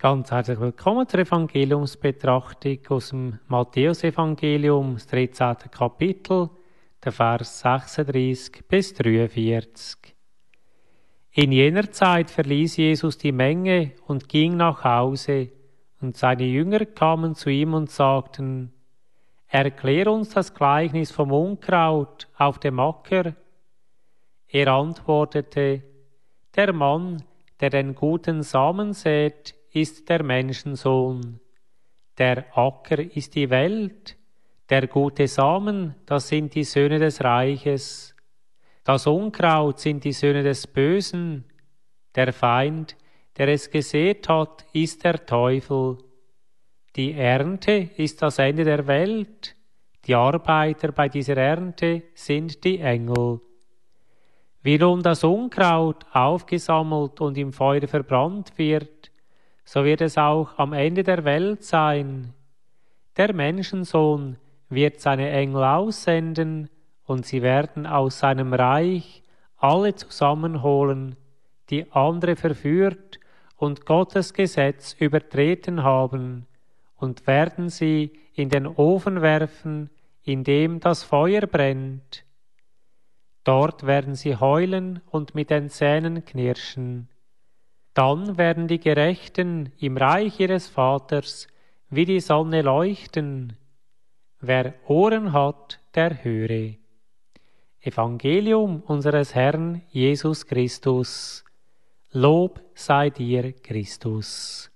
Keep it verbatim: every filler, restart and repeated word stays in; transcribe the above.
Ganz herzlich willkommen zur Evangeliumsbetrachtung aus dem Matthäusevangelium, das dreizehnte Kapitel, der Vers sechsunddreißig bis dreiundvierzig. In jener Zeit verließ Jesus die Menge und ging nach Hause, und seine Jünger kamen zu ihm und sagten: Erklär uns das Gleichnis vom Unkraut auf dem Acker. Er antwortete: Der Mann, der den guten Samen sät, ist der Menschensohn. Der Acker ist die Welt, der gute Samen, das sind die Söhne des Reiches. Das Unkraut sind die Söhne des Bösen. Der Feind, der es gesät hat, ist der Teufel. Die Ernte ist das Ende der Welt. Die Arbeiter bei dieser Ernte sind die Engel. Wie nun das Unkraut aufgesammelt und im Feuer verbrannt wird, so wird es auch am Ende der Welt sein. Der Menschensohn wird seine Engel aussenden, und sie werden aus seinem Reich alle zusammenholen, die andere verführt und Gottes Gesetz übertreten haben, und werden sie in den Ofen werfen, in dem das Feuer brennt. Dort werden sie heulen und mit den Zähnen knirschen. Dann werden die Gerechten im Reich ihres Vaters wie die Sonne leuchten. Wer Ohren hat, der höre. Evangelium unseres Herrn Jesus Christus. Lob sei dir, Christus.